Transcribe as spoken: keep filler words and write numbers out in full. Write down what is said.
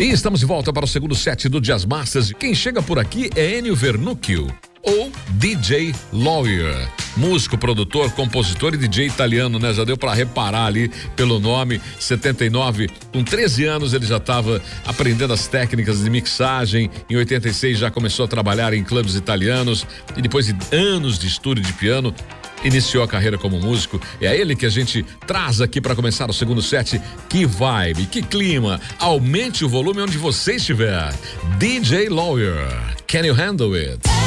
E estamos de volta para o segundo set do Jazz Masters. Quem chega por aqui é Ennio Vernucchio, ou D J Lawyer, músico, produtor, compositor e D J italiano, né? Já deu para reparar ali pelo nome. Setenta e nove, com treze anos ele já estava aprendendo as técnicas de mixagem. Em oitenta e seis já começou a trabalhar em clubes italianos e depois de anos de estúdio de piano iniciou a carreira como músico. É ele que a gente traz aqui para começar o segundo set. Que vibe, que clima. Aumente o volume onde você estiver. D J Lawyer, can you handle it?